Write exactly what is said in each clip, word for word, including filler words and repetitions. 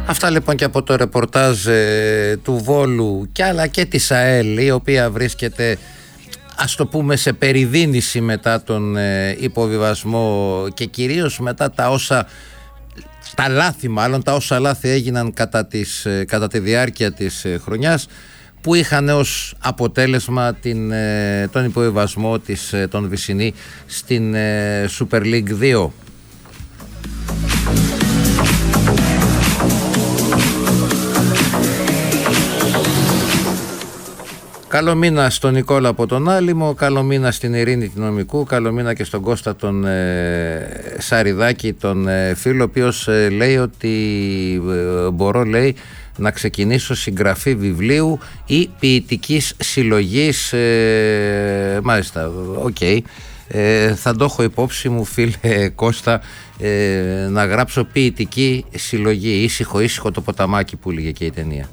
Αυτά λοιπόν και από το ρεπορτάζ ε, του Βόλου και αλλά και της ΑΕΛ, η οποία βρίσκεται, ας το πούμε, σε περιδίνηση μετά τον ε, υποβιβασμό και κυρίως μετά τα όσα τα λάθη μάλλον, τα όσα λάθη έγιναν κατά, τις, ε, κατά τη διάρκεια της ε, χρονιάς, που είχαν ως αποτέλεσμα την, ε, τον υποβιβασμό της, ε, των Βυσσινή στην ε, Super League δύο. Καλό μήνα στον Νικόλα από τον Άλυμο, καλό μήνα στην Ειρήνη την Νομικού, καλό μήνα και στον Κώστα τον ε, Σαριδάκη, τον ε, φίλο, ο οποίος ε, λέει ότι ε, μπορώ, λέει, να ξεκινήσω συγγραφή βιβλίου ή ποιητικής συλλογής. Ε, μάλιστα, οκ. Okay. Ε, θα το έχω υπόψη μου, φίλε Κώστα, ε, να γράψω ποιητική συλλογή. Ήσυχο, ήσυχο το ποταμάκι που έλεγε και η ταινία.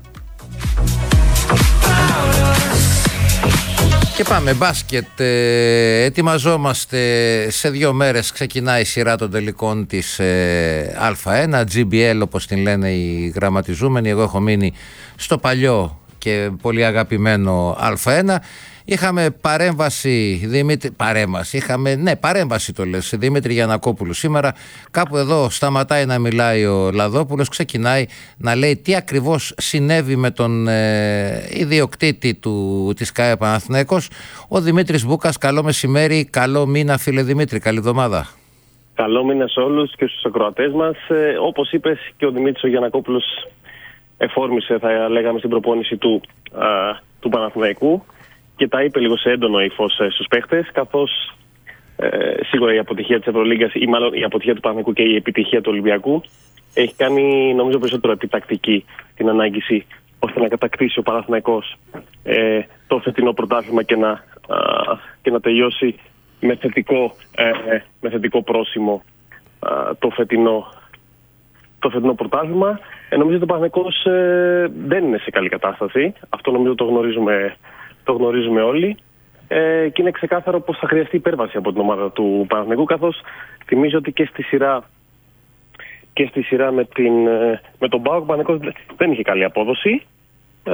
Και πάμε μπάσκετ, ε, ετοιμαζόμαστε, σε δύο μέρες ξεκινάει η σειρά των τελικών της ε, Α1, τζι μπι ελ όπως την λένε οι γραμματιζούμενοι. Εγώ έχω μείνει στο παλιό και πολύ αγαπημένο Α1. Είχαμε παρέμβαση, Δημήτρη, παρέμβαση, είχαμε, ναι, παρέμβαση το λες, Δημήτρη Γιαννακόπουλου σήμερα. Κάπου εδώ σταματάει να μιλάει ο Λαδόπουλος, ξεκινάει να λέει τι ακριβώς συνέβη με τον ε, ιδιοκτήτη του, της ΚΑΕ Παναθηναίκος. Ο Δημήτρης Μπούκας, καλό μεσημέρι, καλό μήνα φίλε Δημήτρη, καλή εβδομάδα. Καλό μήνα σε όλους και στους ακροατές μας. Ε, όπως είπες και ο Δημήτρης ο Γιαννακόπουλος εφόρμησε, θα λέγαμε, στην προπόνηση του, α, του Παναθηναϊκού. Και τα είπε λίγο σε έντονο ύφος ε, στους παίχτες, καθώς ε, σίγουρα η αποτυχία της Ευρωλίγκας ή μάλλον η αποτυχία του Παναθηναϊκού και η επιτυχία του Ολυμπιακού έχει κάνει, νομίζω, περισσότερο επιτακτική την ανάγκηση ώστε να κατακτήσει ο Παναθηναϊκός ε, το φετινό πρωτάθλημα και να, α, και να τελειώσει με θετικό, ε, με θετικό πρόσημο α, το, φετινό, το φετινό πρωτάθλημα. Ε, νομίζω ότι ο Παναθηναϊκός ε, δεν είναι σε καλή κατάσταση. Αυτό νομίζω το γνωρίζουμε. Το γνωρίζουμε όλοι ε, και είναι ξεκάθαρο πως θα χρειαστεί υπέρβαση από την ομάδα του Παναθηναϊκού, καθώς θυμίζω ότι και στη σειρά, και στη σειρά με, την, με τον ΠΑΟΚ ο Παναθηναϊκός δεν είχε καλή απόδοση ε,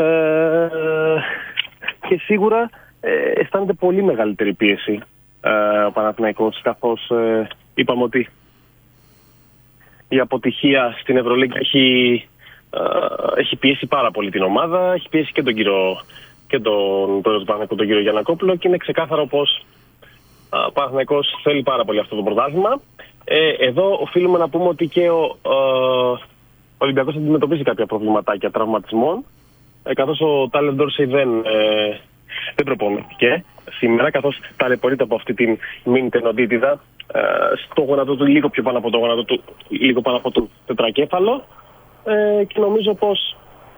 και σίγουρα ε, αισθάνεται πολύ μεγαλύτερη πίεση ε, ο Παναθηναϊκός, καθώς ε, είπαμε ότι η αποτυχία στην Ευρωλίγκα έχει, ε, έχει πιέσει πάρα πολύ την ομάδα, έχει πιέσει και τον κύριο και τον πρόεδρο του Παναθηναϊκού, τον κύριο Γιαννακόπουλο, και είναι ξεκάθαρο πως ο Παναθηναϊκός θέλει πάρα πολύ αυτό το πρωτάθλημα. Ε, εδώ οφείλουμε να πούμε ότι και ο ε, Ολυμπιακός αντιμετωπίζει κάποια προβληματάκια τραυματισμών, ε, καθώς ο Τάλερ Ντόρσεϊ δεν, ε, δεν προπονήθηκε σήμερα, καθώς ταλαιπωρείται από αυτή την μίνι τενοντίτιδα ε, στο γόνατο του, λίγο πιο πάνω από το γόνατο του, λίγο πάνω από το τετρακέφαλο, ε, και νομίζω πως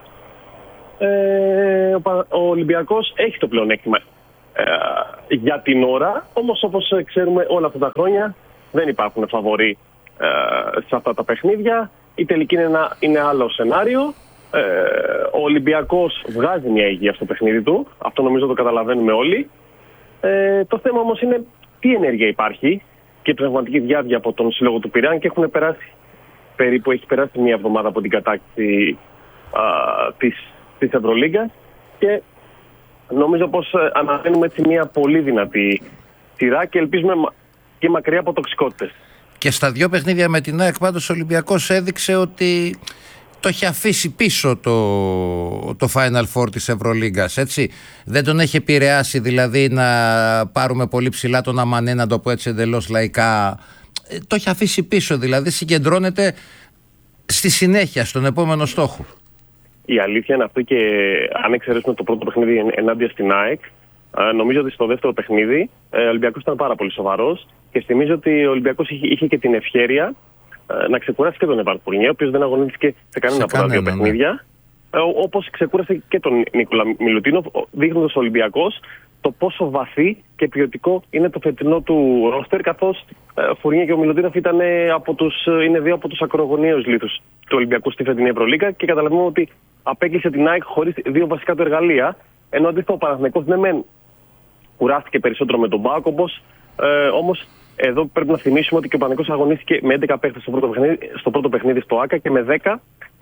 Ε, ο, ο Ολυμπιακός έχει το πλεονέκτημα ε, για την ώρα, όμως όπως ξέρουμε όλα αυτά τα χρόνια δεν υπάρχουν φαβορί ε, σε αυτά τα παιχνίδια. Η τελική είναι, ένα, είναι άλλο σενάριο. ε, Ο Ολυμπιακός βγάζει μια υγεία στο παιχνίδι του, αυτό νομίζω το καταλαβαίνουμε όλοι. ε, Το θέμα όμως είναι τι ενέργεια υπάρχει και πνευματική διάβια από τον σύλλογο του Πειραιά, και έχουν περάσει περίπου, έχει περάσει μια εβδομάδα από την κατάκτηση α, της της Ευρωλίγκας, και νομίζω πως αναμένουμε έτσι μια πολύ δυνατή σειρά και ελπίζουμε και μακριά από τοξικότητες. Και στα δύο παιχνίδια με την ΑΕΚ πάντως ο Ολυμπιακός έδειξε ότι το έχει αφήσει πίσω το, το Final Four της Ευρωλίγκας, έτσι. Δεν τον έχει επηρεάσει δηλαδή να πάρουμε πολύ ψηλά τον Αμανέ, να το πω έτσι εντελώς λαϊκά. Το έχει αφήσει πίσω, δηλαδή συγκεντρώνεται στη συνέχεια, στον επόμενο στόχο. Η αλήθεια είναι αυτή, και αν εξαιρέσουμε το πρώτο παιχνίδι ενάντια στην ΑΕΚ, νομίζω ότι στο δεύτερο παιχνίδι ο Ολυμπιακός ήταν πάρα πολύ σοβαρός, και θυμίζω ότι ο Ολυμπιακός είχε, είχε και την ευχέρεια να ξεκουράσει και τον Εβάρ Φουρνιέ, ο οποίος δεν αγωνίστηκε σε κανένα από τα δύο παιχνίδια, ναι. Όπως ξεκούρασε και τον Νίκολα Μιλουτίνοφ, δείχνοντας ο Ολυμπιακός το πόσο βαθύ και ποιοτικό είναι το φετινό του ρόστερ, καθώς Φουρνιέ και ο Μιλουτίνοφ ήταν από τους, είναι δύο από τους ακρογωνίους λίθους του Ολυμπιακού στη φετινή Ευρωλίγκα, και καταλαβαίνουμε ότι απέκλεισε την ΑΕΚ χωρίς δύο βασικά του εργαλεία, ενώ αντίθετα ο Παναθηναϊκός ναι μεν κουράστηκε περισσότερο με τον ΠΑΟΚ, όπως ε, όμως εδώ πρέπει να θυμίσουμε ότι και ο Παναθηναϊκός αγωνίστηκε με έντεκα παίχτες στο πρώτο παιχνίδι στο, πρώτο παιχνίδι στο ΆΚΑ και με δέκα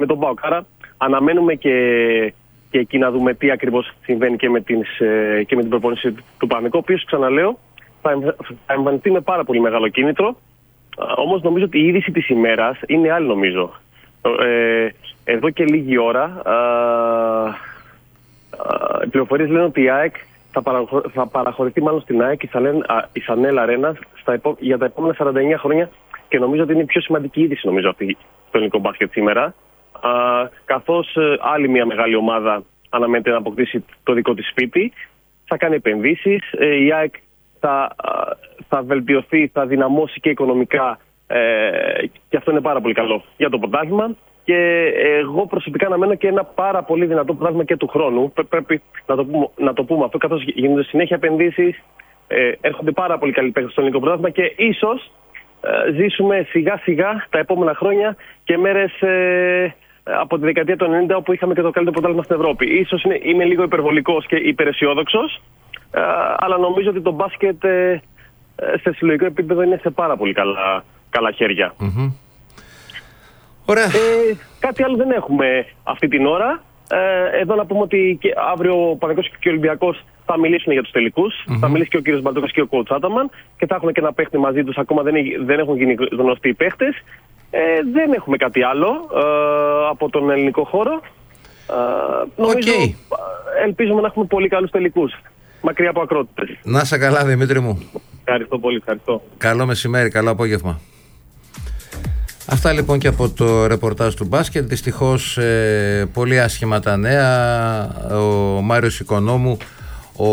με τον ΠΑΟΚ. Άρα αναμένουμε και, και εκεί να δούμε τι ακριβώς συμβαίνει και με, την, και με την προπόνηση του Παναθηναϊκού, ο οποίος, ξαναλέω, θα εμφανιστεί με πάρα πολύ μεγάλο κίνητρο. Όμως νομίζω ότι η είδηση της ημέρας είναι άλλη, νομίζω. Ε, εδώ και λίγη ώρα α, α, οι πληροφορίες λένε ότι η ΑΕΚ θα, παραχω, θα παραχωρηθεί μάλλον στην ΑΕΚ η Σανέλ Αρένα για τα επόμενα σαράντα εννέα χρόνια, και νομίζω ότι είναι η πιο σημαντική είδηση, νομίζω, αυτή στο ελληνικό μπάσκετ σήμερα. Α, καθώς ε, άλλη μια μεγάλη ομάδα αναμένεται να αποκτήσει το δικό της σπίτι, θα κάνει επενδύσεις, ε, η ΑΕΚ θα, θα βελτιωθεί, θα δυναμώσει και οικονομικά, ε, και αυτό είναι πάρα πολύ καλό για το πρωτάθλημα. Και εγώ προσωπικά αναμένω και ένα πάρα πολύ δυνατό πρωτάθλημα και του χρόνου. Πρέπει να το πούμε, να το πούμε αυτό, καθώς γίνονται συνέχεια επενδύσεις, ε, έρχονται πάρα πολύ καλοί παίκτες στο ελληνικό πρωτάθλημα και ίσως ε, ζήσουμε σιγά σιγά τα επόμενα χρόνια και μέρες ε, από τη δεκαετία του ενενήντα, όπου είχαμε και το καλύτερο πρωτάθλημα στην Ευρώπη. Ίσως είναι, είμαι λίγο υπερβολικός και υπεραισιόδοξος, ε, αλλά νομίζω ότι το μπάσκετ ε, σε συλλογικό επίπεδο είναι σε πάρα πολύ καλά, καλά χέρια. Mm-hmm. Ωραία. Ε, κάτι άλλο δεν έχουμε αυτή την ώρα. Ε, εδώ να πούμε ότι και αύριο ο Παναθηναϊκός και ο Ολυμπιακός θα μιλήσουν για τους τελικούς. Mm-hmm. Θα μιλήσει και ο κύριος Μπαλτόκας και ο coach Άταμαν και θα έχουν και ένα παίχτη μαζί τους. Ακόμα δεν, δεν έχουν γίνει γνωστοί οι παίχτες. Ε, δεν έχουμε κάτι άλλο ε, από τον ελληνικό χώρο. Ε, νομίζω, okay. Ελπίζουμε να έχουμε πολύ καλούς τελικούς. Μακριά από ακρότητες. Να είσαι καλά, Δημήτρη μου. Ευχαριστώ πολύ. Ευχαριστώ. Καλό μεσημέρι, καλό απόγευμα. Αυτά λοιπόν και από το ρεπορτάζ του μπάσκετ. Δυστυχώς ε, πολύ άσχημα τα νέα. Ο Μάριος Οικονόμου, ο...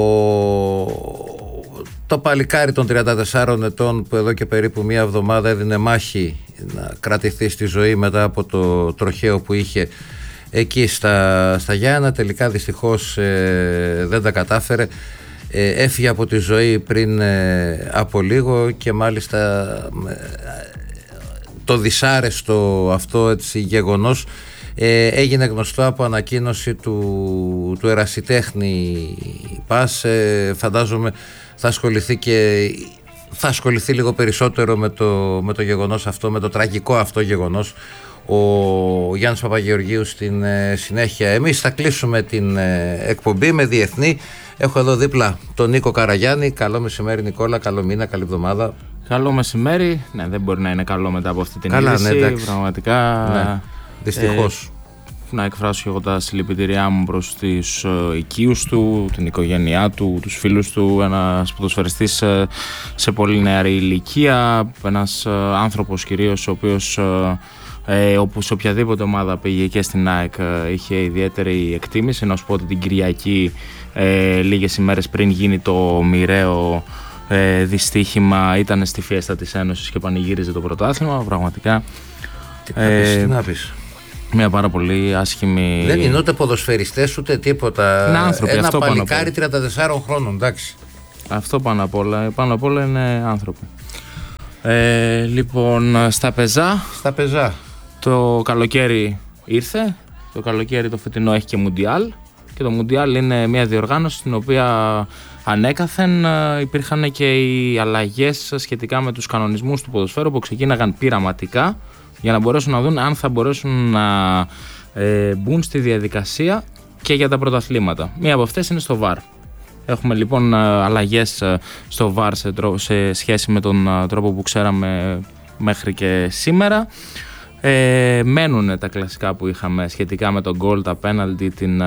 το παλικάρι των τριάντα τεσσάρων ετών, που εδώ και περίπου μία εβδομάδα έδινε μάχη να κρατηθεί στη ζωή μετά από το τροχαίο που είχε εκεί στα, στα Γιάννα, τελικά δυστυχώς ε, δεν τα κατάφερε. Ε, έφυγε από τη ζωή πριν ε, από λίγο, και μάλιστα ε, το δυσάρεστο αυτό, έτσι, γεγονός ε, έγινε γνωστό από ανακοίνωση του, του ερασιτέχνη Πας. Ε, φαντάζομαι θα ασχοληθεί και θα ασχοληθεί λίγο περισσότερο με το, με το γεγονός αυτό, με το τραγικό αυτό γεγονός, ο Γιάννης Παπαγεωργίου στην ε, συνέχεια. Εμείς θα κλείσουμε την ε, εκπομπή με διεθνή. Έχω εδώ δίπλα τον Νίκο Καραγιάννη. Καλό μεσημέρι, Νικόλα, καλό μήνα, καλή εβδομάδα. Καλό μεσημέρι. Ναι, δεν μπορεί να είναι καλό μετά από αυτή την Καλά, είδηση. Ναι, πραγματικά. Ναι, δυστυχώς. Ε, να εκφράσω και εγώ τα συλληπιτήριά μου προς τους ε, οικείους του, την οικογένειά του, τους φίλους του. Ένας ποδοσφαιριστής ε, σε πολύ νεαρή ηλικία. Ένας ε, άνθρωπος κυρίως, ο οποίος ε, ε, όπου σε οποιαδήποτε ομάδα πήγε και στην ΑΕΚ ε, είχε ιδιαίτερη εκτίμηση. Να σου πω ότι την Κυριακή, ε, λίγες ημέρες πριν γίνει το μοιραίο Ε, δυστύχημα, ήταν στη φιέστα της Ένωσης και πανηγύριζε το πρωτάθλημα. Πραγματικά τι να πεις, ε, τι να πεις. Μια πάρα πολύ άσχημη. Δεν είναι ούτε ποδοσφαιριστές ούτε τίποτα. Είναι άνθρωποι. Ένα αυτό παλικάρι τριάντα τεσσάρων χρόνων, εντάξει. Αυτό πάνω απ' όλα. Πάνω απ' όλα είναι άνθρωποι. Ε, λοιπόν, στα πεζά. Στα πεζά. Το καλοκαίρι ήρθε. Το καλοκαίρι το φετινό έχει και Μουντιάλ. Και το Μουντιάλ είναι μια διοργάνωση στην οποία ανέκαθεν υπήρχαν και οι αλλαγές σχετικά με τους κανονισμούς του ποδοσφαίρου που ξεκίναγαν πειραματικά για να μπορέσουν να δουν αν θα μπορέσουν να ε, μπουν στη διαδικασία και για τα πρωταθλήματα. Μία από αυτές είναι στο βαρ. Έχουμε λοιπόν αλλαγές στο βαρ σε, τρο, σε σχέση με τον τρόπο που ξέραμε μέχρι και σήμερα. Ε, μένουν τα κλασικά που είχαμε σχετικά με τον γκολ, τα πέναλτι, την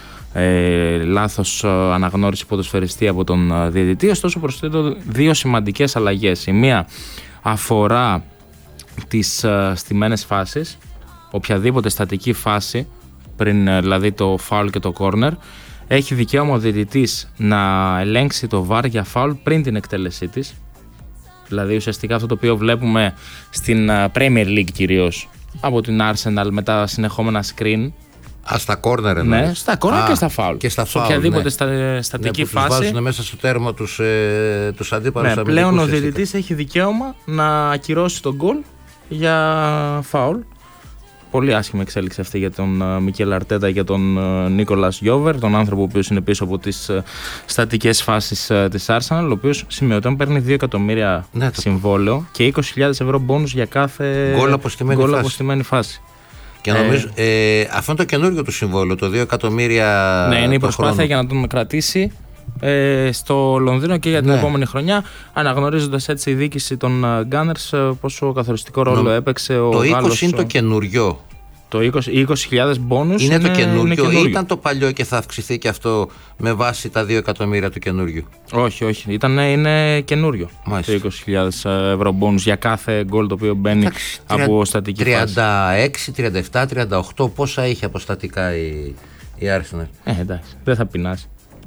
ε, λάθος αναγνώριση ποδοσφαιριστή από τον διαιτητή. Ωστόσο προσθέτω δύο σημαντικές αλλαγές. Η μία αφορά τις ε, στημένες φάσεις. Οποιαδήποτε στατική φάση, πριν δηλαδή το φάουλ και το κόρνερ, έχει δικαίωμα ο διαιτητής να ελέγξει το βαρ για φάουλ πριν την εκτέλεσή της. Δηλαδή ουσιαστικά αυτό το οποίο βλέπουμε στην Premier League κυρίως από την Arsenal με τα συνεχόμενα screen. Α, στα κόρνερ εννοείς. Ναι, στα κόρνερ και στα φάουλ. Και στα φάουλ, οποιαδήποτε ναι. στα, στατική ναι, που φάση. Τους βάζουν μέσα στο τέρμα τους, ε, τους αντίπαλους. Ναι, πλέον ο διαιτητής έχει δικαίωμα να ακυρώσει τον γκολ για φάουλ. Πολύ άσχημη εξέλιξη αυτή για τον uh, Μικέλ Αρτέτα και τον uh, Νίκολας Γιόβερ, τον άνθρωπο ο οποίος είναι πίσω από τις uh, στατικές φάσεις uh, της Arsenal, ο οποίος σημειωτέων παίρνει δύο εκατομμύρια ναι, συμβόλαιο και είκοσι χιλιάδες ευρώ μπόνους για κάθε γκολ αποστημένη, γκολ αποστημένη φάση. Και νομίζω, ε, ε, αυτό είναι το καινούριο του συμβόλαιο, το δύο εκατομμύρια. Ναι, είναι η προσπάθεια χρόνο. για να τον κρατήσει ε, στο Λονδίνο και για την ναι. επόμενη χρονιά, αναγνωρίζοντας έτσι η διοίκηση των Gunners πόσο καθοριστικό ρόλο Νο, έπαιξε ο Το Γάλλος, είκοσι είναι το καινούριο. Το είκοσι χιλιάδες μπόνους είναι, είναι το καινούριο ή ήταν το παλιό και θα αυξηθεί και αυτό με βάση τα δύο εκατομμύρια του καινούριου? Όχι, όχι. Ήταν, είναι καινούριο. Μάλιστα. Το είκοσι χιλιάδες ευρώ μπόνους για κάθε γκολ το οποίο μπαίνει Άξι, από στατική φάση. τριάντα έξι, τριάντα επτά, τριάντα οκτώ πόσα είχε αποστατικά η, η Arsenal? Ε, εντάξει. Δεν θα πεινάσει.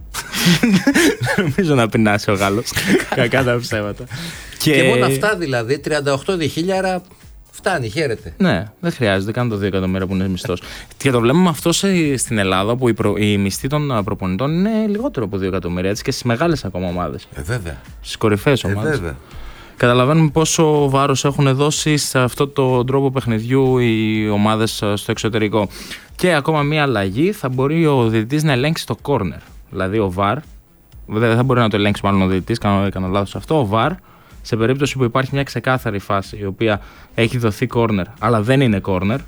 Νομίζω να πεινάσει ο Γάλλος. Κακά τα ψέματα. Και... και μόνο αυτά δηλαδή, τριάντα οκτώ χιλιάρικα φτάνει, χαίρετε. Ναι, δεν χρειάζεται καν το δύο εκατομμύρια που είναι μισθός. Και το βλέπουμε αυτό σε, στην Ελλάδα, που οι, προ, οι μισθοί των προπονητών είναι λιγότερο από δύο εκατομμύρια, έτσι, και στις μεγάλες ακόμα ομάδες. Ε, βέβαια. Στις κορυφαίες ομάδες. Ε, βέβαια. Καταλαβαίνουμε πόσο βάρος έχουν δώσει σε αυτό το τρόπο παιχνιδιού οι ομάδες στο εξωτερικό. Και ακόμα μία αλλαγή, θα μπορεί ο διαιτητής να ελέγξει το corner. Δηλαδή ο βαρ, δεν θα μπορεί να το ελέγξει μάλλον ο διαιτητής, κάνω, έκανα λάθος αυτό, ο βαρ, σε περίπτωση που υπάρχει μια ξεκάθαρη φάση η οποία έχει δοθεί corner αλλά δεν είναι corner, ναι.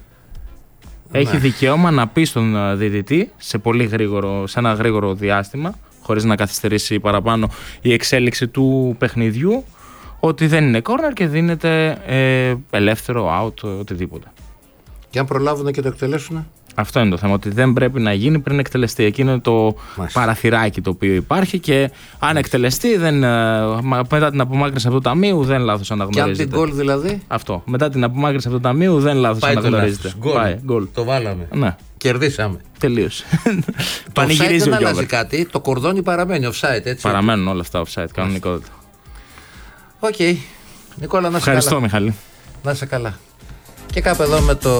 έχει δικαίωμα να πει στον διαιτητή σε, πολύ γρήγορο, σε ένα γρήγορο διάστημα, χωρίς να καθυστερήσει παραπάνω η εξέλιξη του παιχνιδιού, ότι δεν είναι corner και δίνεται ε, ελεύθερο out, οτιδήποτε. Και αν προλάβουν και το εκτελέσουν? Αυτό είναι το θέμα, ότι δεν πρέπει να γίνει πριν εκτελεστεί. Εκεί είναι το Μάλιστα. παραθυράκι το οποίο υπάρχει και αν εκτελεστεί, δεν, μετά την απομάκρυνση αυτού του ταμείου, δεν λάθος αναγνωρίζεται. Και αν την γκολ δηλαδή? Αυτό. Μετά την απομάκρυνση αυτού του ταμείου, δεν λάθος αναγνωρίζεται. Πάει, γκολ. Το βάλαμε. Ναι. Κερδίσαμε. Τελείωσε. Πανηγυρίζει ο Γιώβερ. Δεν αλλάζει κάτι, το κορδόνι παραμένει offside, έτσι. Παραμένουν όλα αυτά offside, κανονικότητα. Οκ. Okay. Νικόλα, να σε Ευχαριστώ, καλά. Μιχάλη. Να είσαι καλά. Και κάπου εδώ με, το,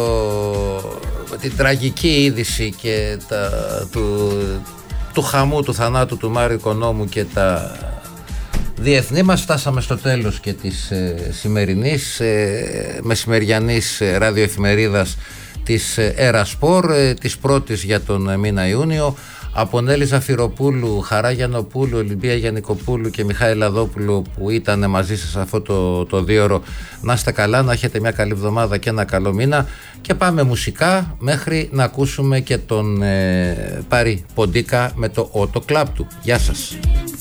με την τραγική είδηση και τα, του, του χαμού, του θανάτου του Μάριου Οικονόμου και τα διεθνή μας, φτάσαμε στο τέλος και της ε, σημερινής ε, μεσημεριανής ε, ραδιοεφημερίδας της ε, Ερασπορ, ε, της πρώτης για τον ε, μήνα Ιούνιο. Από Νέλη Ζαφυροπούλου, Χαρά Γιαννοπούλου, Ολυμπία Γιαννικοπούλου και Μιχάλη Λαδόπουλου που ήταν μαζί σας αυτό το, το δίωρο, να είστε καλά, να έχετε μια καλή εβδομάδα και ένα καλό μήνα και πάμε μουσικά μέχρι να ακούσουμε και τον ε, Πάρη Ποντίκα με το Auto Club του. Γεια σας.